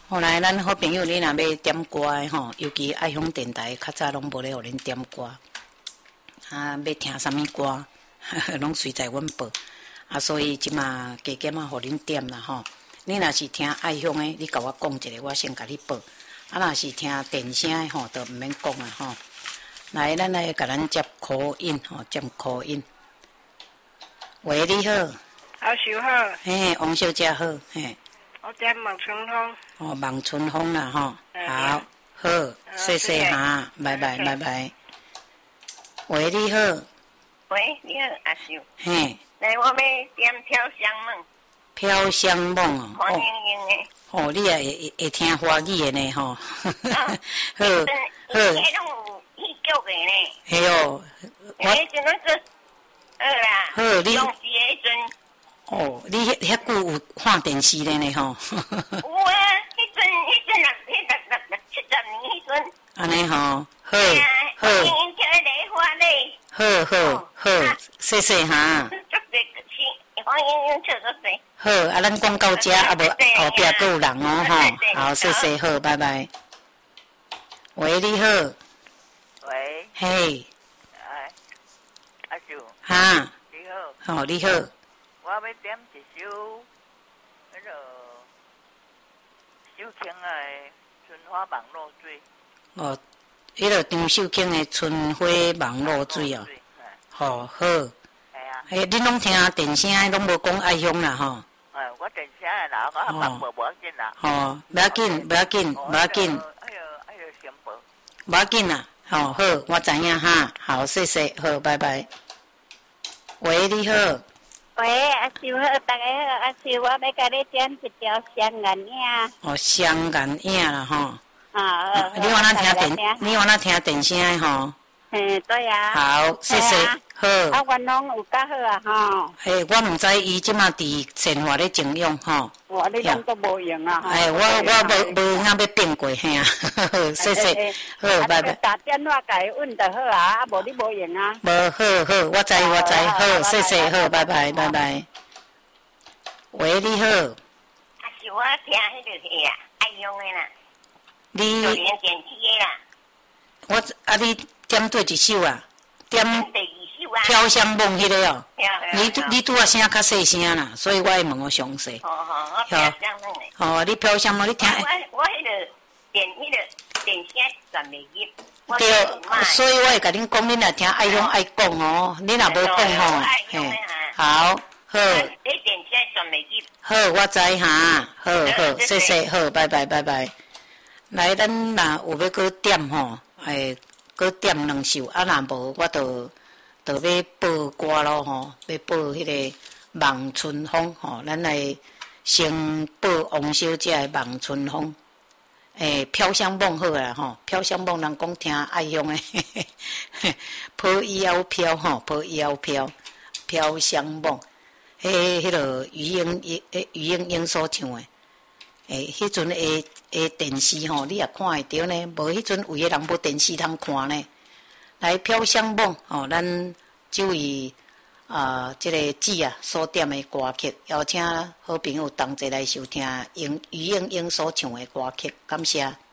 后来咱好朋友，你若要点歌的吼，尤其爱乡电台，较早拢无咧互恁点歌，要听啥物歌，拢随在阮报。所以即马加减互恁点啦吼。你若是听爱乡的，你甲我讲一个，我先甲你报。若是听电声的吼，就毋免讲啦吼。来，咱来甲咱接口音吼，接口音。喂，你好。 阿叔好。 嘿，王小姐好，嘿。 我点望春风。 哦，望春风啦吼。好，好，谢谢哈，拜拜拜拜。喂，你好。 喂，你好，阿叔。 嘿。 来，我要点飘香梦。 飘香梦哦。 黄莺莺的。 哦，你也会听华语的呢吼。好，好。 迄种有戏剧的呢。 嘿哟。 迄阵那个，啦。 好，你。 当时迄阵。 哦，你遐久有看电视咧呢吼？ 有啊，迄阵六70年迄阵。 安尼吼，好，好。 黄莺莺叫梨花嘞。 好好好，谢谢哈。 黄莺莺笑足济。 好，咱讲到这，无后壁还有人哦吼。好，谢谢，好，拜拜。喂，你好。 喂。 嘿。 阿叔。 哈。 你好。 哦，你好。 我要点一首那个秀清的《春花望露水》。 哦，迄个张秀卿的《春花望露水》哦。好好。诶，恁拢听电声，拢无讲爱乡啦吼。 我电声的啦，我放无要紧啦。 哦，不要紧，不要紧，不要紧。 哎呦，先报。 不要紧啦，好，好，我知影哈，好，谢谢，好，拜拜。喂，你好。 喂，阿叔好，大家好，阿叔，我要甲你点一条《香眼影》。 哦，香眼影啦吼。 啊， 你往哪听电声的吼？ 对啊。 好，谢谢，好。 啊，我拢有较好啊，吼。 我毋知伊即马伫生活咧种用吼。 我你拢都无用啊。 我无影要变过嘿啊，谢谢，好，拜拜。 打电话甲伊问就好啊，啊无你无用啊。 无好好，我知，好，谢谢，好，拜拜，拜拜。喂，你好。 啊，是我听迄个戏啊，爱用的啦。 你。 就连电视的你啦。 点对一首啊？点。 第二首啊。 飘香梦迄个哦。你拄啊声较细声啦，所以我会问我详细。 我飘香梦的。 哦，你飘香梦，你听。 我迄个电声转袂入。 对，所以我会甲恁讲，恁来听爱乡爱讲哦，恁若无讲吼，嘿，好，好。 你电声转袂入。 好，我知哈，好，谢谢，好，拜拜，拜拜。来，咱若有要搁点吼，搁点两首，若无我就要报歌咯吼，要报迄个望春风吼，咱来先报王小姐的望春风。飘香梦好啦吼，飘香梦人讲听爱乡的，抱伊要飘吼，抱伊要飘，飘香梦。迄个于英英所唱的，迄阵的电视吼，你也看会到呢。无迄阵有个人无电视通看呢。来飘香梦吼，咱这位这个姊啊所点的歌曲，邀请好朋友同齐来收听于英英所唱的歌曲，感谢。